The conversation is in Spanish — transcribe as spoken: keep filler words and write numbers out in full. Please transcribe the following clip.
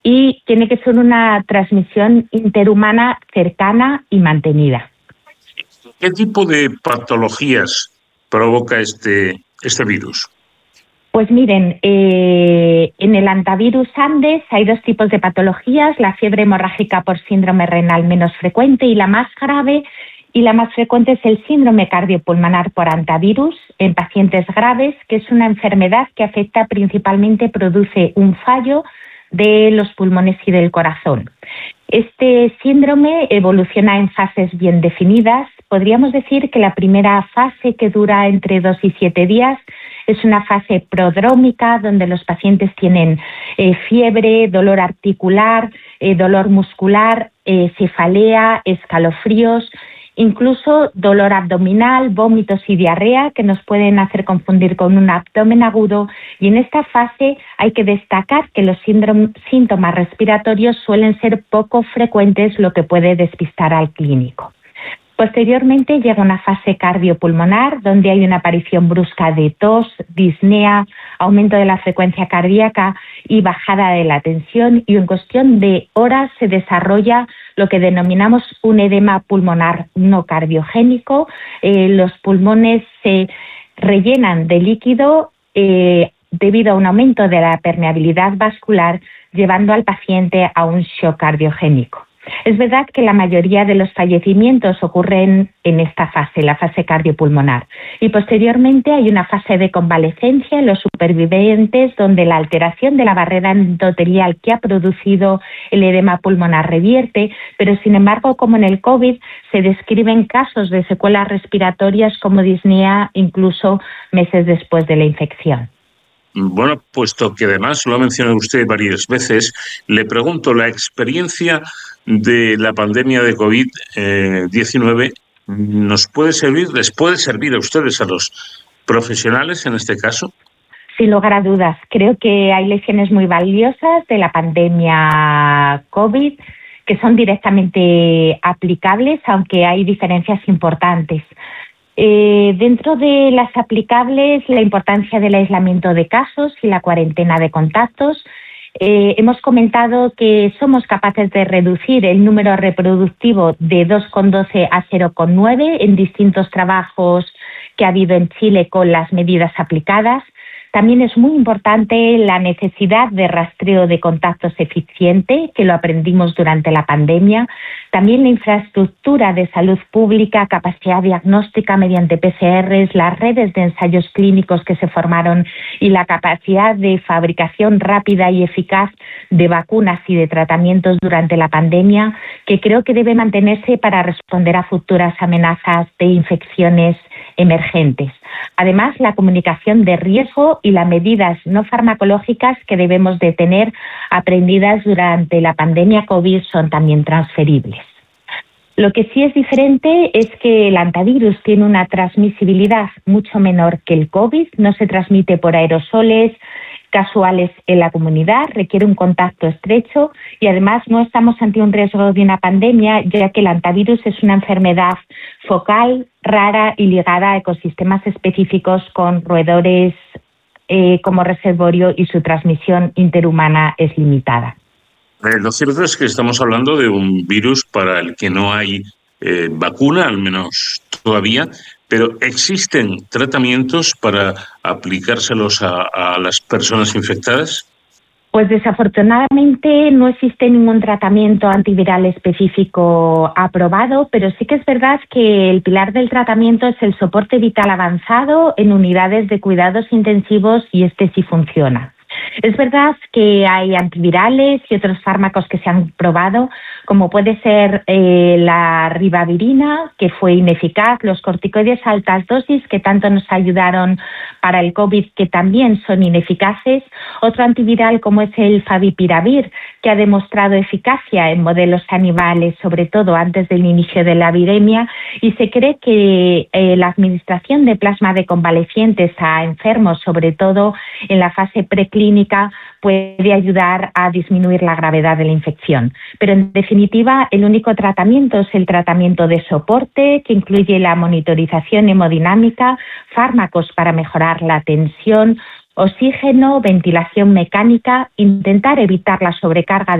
y tiene que ser una transmisión interhumana cercana y mantenida. ¿Qué tipo de patologías provoca este, este virus? Pues miren, eh, en el hantavirus Andes hay dos tipos de patologías, la fiebre hemorrágica por síndrome renal menos frecuente y la más grave, y la más frecuente es el síndrome cardiopulmonar por hantavirus en pacientes graves, que es una enfermedad que afecta principalmente, produce un fallo de los pulmones y del corazón. Este síndrome evoluciona en fases bien definidas. Podríamos decir que la primera fase, que dura entre dos y siete días, es una fase prodrómica, donde los pacientes tienen eh, fiebre, dolor articular, eh, dolor muscular, eh, cefalea, escalofríos, incluso dolor abdominal, vómitos y diarrea, que nos pueden hacer confundir con un abdomen agudo. Y en esta fase hay que destacar que los síntomas respiratorios suelen ser poco frecuentes, lo que puede despistar al clínico. Posteriormente llega una fase cardiopulmonar, donde hay una aparición brusca de tos, disnea, aumento de la frecuencia cardíaca y bajada de la tensión, y en cuestión de horas se desarrolla lo que denominamos un edema pulmonar no cardiogénico. Eh, los pulmones se rellenan de líquido eh, debido a un aumento de la permeabilidad vascular, llevando al paciente a un shock cardiogénico. Es verdad que la mayoría de los fallecimientos ocurren en esta fase, la fase cardiopulmonar, y posteriormente hay una fase de convalecencia en los supervivientes, donde la alteración de la barrera endotelial que ha producido el edema pulmonar revierte, pero sin embargo, como en el COVID, se describen casos de secuelas respiratorias como disnea incluso meses después de la infección. Bueno, puesto que además lo ha mencionado usted varias veces, le pregunto, ¿la experiencia de la pandemia de COVID diecinueve nos puede servir, les puede servir a ustedes, a los profesionales en este caso? Sin lugar a dudas, creo que hay lecciones muy valiosas de la pandemia COVID que son directamente aplicables, aunque hay diferencias importantes. Eh, dentro de las aplicables, la importancia del aislamiento de casos y la cuarentena de contactos. Eh, hemos comentado que somos capaces de reducir el número reproductivo de dos coma doce a cero coma nueve en distintos trabajos que ha habido en Chile con las medidas aplicadas. También es muy importante la necesidad de rastreo de contactos eficiente, que lo aprendimos durante la pandemia. También la infraestructura de salud pública, capacidad diagnóstica mediante P C Rs, las redes de ensayos clínicos que se formaron y la capacidad de fabricación rápida y eficaz de vacunas y de tratamientos durante la pandemia, que creo que debe mantenerse para responder a futuras amenazas de infecciones emergentes. Además, la comunicación de riesgo y las medidas no farmacológicas que debemos de tener aprendidas durante la pandemia COVID son también transferibles. Lo que sí es diferente es que el hantavirus tiene una transmisibilidad mucho menor que el COVID, no se transmite por aerosoles casuales en la comunidad, requiere un contacto estrecho y además no estamos ante un riesgo de una pandemia, ya que el hantavirus es una enfermedad focal, rara y ligada a ecosistemas específicos con roedores eh, como reservorio, y su transmisión interhumana es limitada. Eh, lo cierto es que estamos hablando de un virus para el que no hay eh, vacuna, al menos todavía, pero ¿existen tratamientos para aplicárselos a, a las personas infectadas? Pues desafortunadamente no existe ningún tratamiento antiviral específico aprobado, pero sí que es verdad que el pilar del tratamiento es el soporte vital avanzado en unidades de cuidados intensivos, y este sí funciona. Es verdad que hay antivirales y otros fármacos que se han probado, como puede ser eh, la ribavirina, que fue ineficaz, los corticoides a altas dosis, que tanto nos ayudaron para el COVID, que también son ineficaces. Otro antiviral, como es el favipiravir, que ha demostrado eficacia en modelos animales, sobre todo antes del inicio de la viremia, y se cree que eh, la administración de plasma de convalecientes a enfermos, sobre todo en la fase preclínica, puede ayudar a disminuir la gravedad de la infección. Pero en definitiva, el único tratamiento es el tratamiento de soporte, que incluye la monitorización hemodinámica, fármacos para mejorar la tensión, oxígeno, ventilación mecánica, intentar evitar la sobrecarga